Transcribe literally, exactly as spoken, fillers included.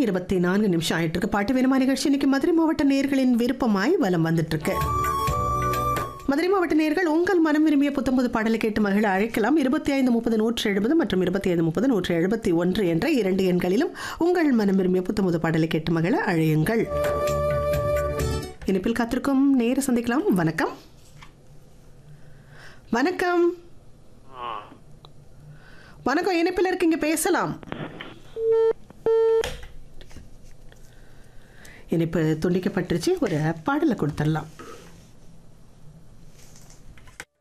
இருபத்தி நான்கு நிமிஷம் ஆயிட்டு இருக்கு. பாட்டு வேணுமா நிகழ்ச்சி இன்னைக்கு மதுரை மாவட்ட நேயர்களின் விருப்பமாய் வலம் வந்துட்டு இருக்கு. மதுரை மாவட்ட நேயர்கள் உங்கள் மனம் விரும்பிய புத்தம்பது பாடலை கேட்டு மகிழ அழைக்கலாம். இருபத்தி ஐந்து முப்பது நூற்றி எழுபது மற்றும் இருபத்தி ஐந்து முப்பது நூற்றி எழுபத்தி ஒன்று என்ற இரண்டு எண்களிலும் உங்கள் மனம் விரும்பிய புத்தம்பது பாடலை கேட்டு மகிழ அழையுங்கள். இனிப்பில் காத்திருக்கும் நேர சந்திக்கலாம். வணக்கம் வணக்கம் வணக்கம். இனிப்பில் இருக்கீங்க, பேசலாம். இனிப்பு துண்டிக்கப்பட்டுருச்சு. ஒரு பாடலை கொடுத்துடலாம்.